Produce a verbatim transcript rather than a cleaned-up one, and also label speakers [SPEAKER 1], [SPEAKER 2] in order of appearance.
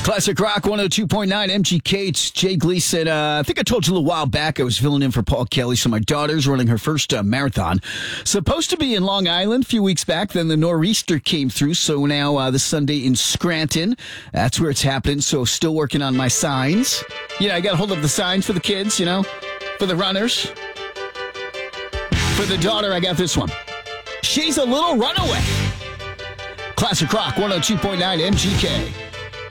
[SPEAKER 1] Classic Rock one oh two point nine M G K. It's Jay Gleason. Uh, I think I told you a little while back I was filling in for Paul Kelly. So my daughter's running her first uh, marathon. Supposed to be in Long Island a few weeks back. Then the nor'easter came through. So now uh, this Sunday in Scranton. That's where it's happening. So still working on my signs. Yeah, I got to hold up the signs for the kids, you know, for the runners. For the daughter, I got this one. She's a little runaway. Classic Rock one oh two point nine M G K.